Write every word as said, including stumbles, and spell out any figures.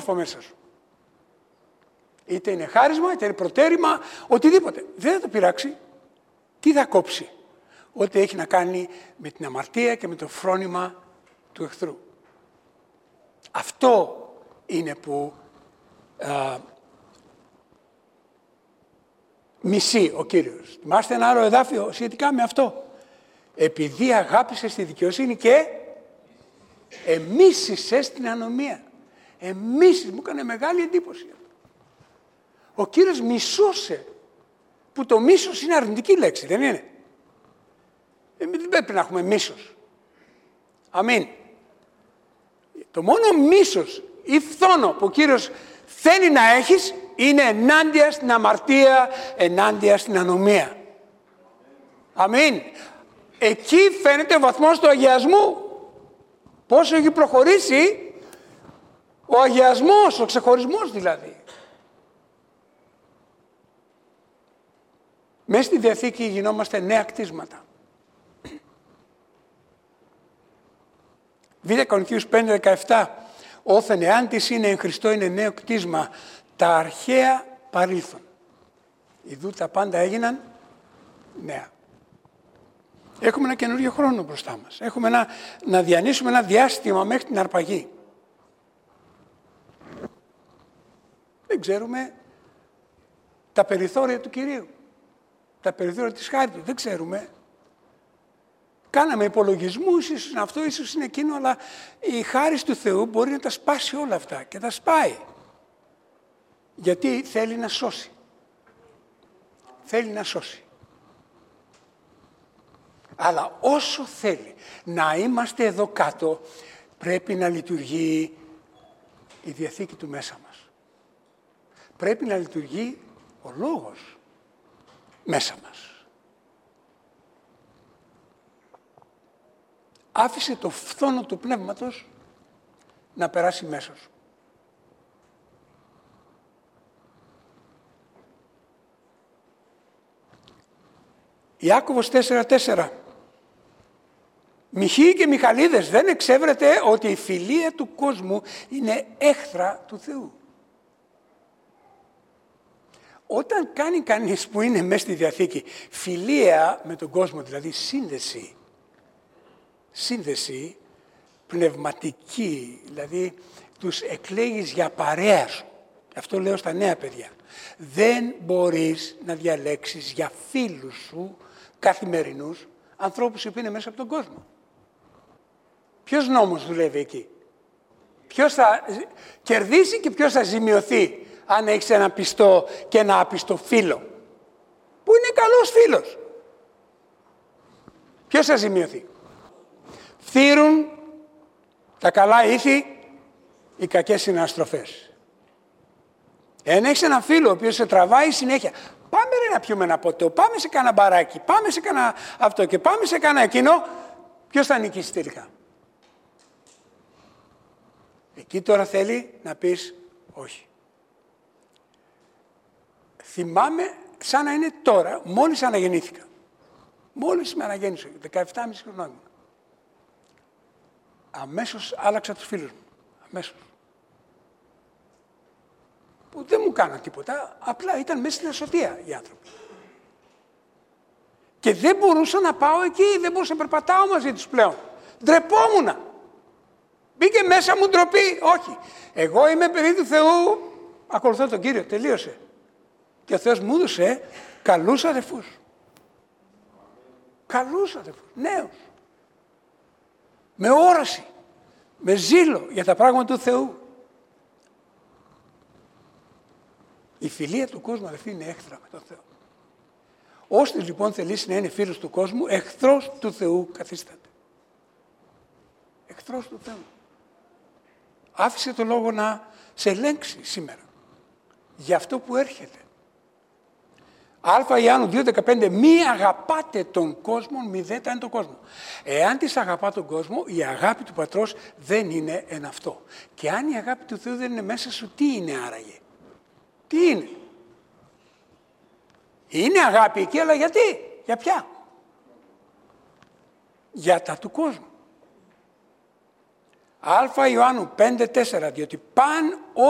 όμορφο μέσα σου. Είτε είναι χάρισμα, είτε είναι προτέρημα, οτιδήποτε. Δεν θα το πειράξει. Τι θα κόψει? Ό,τι έχει να κάνει με την αμαρτία και με το φρόνημα του εχθρού. Αυτό είναι που α, μισεί ο Κύριος. Θυμάστε ένα άλλο εδάφιο σχετικά με αυτό. Επειδή αγάπησες τη δικαιοσύνη και εμίσησες την ανομία. Εμίσης, μου έκανε μεγάλη εντύπωση. Ο Κύριος μισούσε, που το μίσος είναι αρνητική λέξη, δεν είναι? Εμείς δεν πρέπει να έχουμε μίσος. Αμήν. Το μόνο μίσος ή φθόνο που ο Κύριος θέλει να έχεις είναι ενάντια στην αμαρτία, ενάντια στην ανομία. Αμήν. Εκεί φαίνεται ο βαθμός του αγιασμού. Πόσο έχει προχωρήσει ο αγιασμός, ο ξεχωρισμός δηλαδή. Μέσα στη Διαθήκη γινόμαστε νέα κτίσματα. Β' Κορινθίους πέντε δεκαεπτά. Όθεν εάν της είναι εν Χριστώ είναι νέο κτίσμα, τα αρχαία παρήλθον. Ιδού τα πάντα έγιναν νέα. Έχουμε ένα καινούριο χρόνο μπροστά μας. Έχουμε ένα, να διανύσουμε ένα διάστημα μέχρι την αρπαγή. Δεν ξέρουμε τα περιθώρια του Κυρίου. Τα περιθώρια της χάρη του. Δεν ξέρουμε. Κάναμε υπολογισμούς, ίσως είναι αυτό, ίσως είναι εκείνο, αλλά η χάρη του Θεού μπορεί να τα σπάσει όλα αυτά και τα σπάει. Γιατί θέλει να σώσει. Θέλει να σώσει. Αλλά όσο θέλει να είμαστε εδώ κάτω, πρέπει να λειτουργεί η Διαθήκη του μέσα μας. Πρέπει να λειτουργεί ο Λόγος μέσα μας. Άφησε το φθόνο του Πνεύματος να περάσει μέσα σου. Ιάκωβος τέσσερα τέσσερα. Μιχοί και Μιχαλίδες, δεν εξέβρετε ότι η φιλία του κόσμου είναι έχθρα του Θεού. Όταν κάνει κανείς που είναι μέσα στη Διαθήκη φιλία με τον κόσμο, δηλαδή σύνδεση, σύνδεση πνευματική, δηλαδή τους εκλέγεις για παρέα σου. Αυτό λέω στα νέα παιδιά. Δεν μπορείς να διαλέξεις για φίλους σου καθημερινούς ανθρώπους που είναι μέσα από τον κόσμο. Ποιος νόμος δουλεύει εκεί? Ποιος θα κερδίσει και ποιος θα ζημιωθεί αν έχεις ένα πιστό και ένα άπιστο φίλο που είναι καλός φίλος? Ποιος θα ζημιωθεί? Φθύρουν τα καλά ήθη οι κακές συναστροφές. Εάν έχεις ένα φίλο ο οποίος σε τραβάει συνέχεια, πάμε ρε να πιούμε ένα ποτό, πάμε σε κάνα μπαράκι, πάμε σε κάνα αυτό και πάμε σε κάνα εκείνο, ποιος θα νικήσει τελικά? Εκεί τώρα θέλει να πεις όχι. Θυμάμαι σαν να είναι τώρα, μόλις αναγεννήθηκα. Μόλις με αναγέννησα, δεκαεπτά και μισό χρονών ήμουν. Αμέσως άλλαξα τους φίλους μου. Αμέσως. Που δεν μου κάναν τίποτα, απλά ήταν μέσα στην ασωτεία οι άνθρωποι. Και δεν μπορούσα να πάω εκεί, δεν μπορούσα να περπατάω μαζί τους πλέον. Ντρεπόμουνα. Μπήκε μέσα μου ντροπή. Όχι. Εγώ είμαι παιδί του Θεού, ακολουθώ τον Κύριο, τελείωσε. Και ο Θεός μου έδωσε καλούς αδελφούς. Καλούς αδελφούς, νέους. Με όραση, με ζήλο για τα πράγματα του Θεού. Η φιλία του κόσμου, αδελφοί, είναι έχθρα με τον Θεό. Ώστε λοιπόν θελήσει να είναι φίλος του κόσμου, εχθρός του Θεού καθίσταται. Εχθρός του Θεού. Άφησε το λόγο να σε ελέγξει σήμερα για αυτό που έρχεται. Α Ιωάννου δύο δεκαπέντε, μη αγαπάτε τον κόσμο, μη δέτα είναι τον κόσμο. Εάν της αγαπά τον κόσμο, η αγάπη του Πατρός δεν είναι εν αυτό. Και αν η αγάπη του Θεού δεν είναι μέσα σου, τι είναι άραγε? Τι είναι? Είναι αγάπη εκεί, αλλά γιατί? Για ποια? Για τα του κόσμου. Α Ιωάννου πέντε τέσσερα, διότι παν